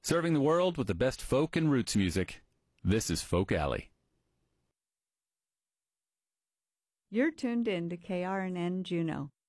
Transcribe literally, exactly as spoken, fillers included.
Serving the world with the best folk and roots music. This is Folk Alley. You're tuned in to K R N N Juneau,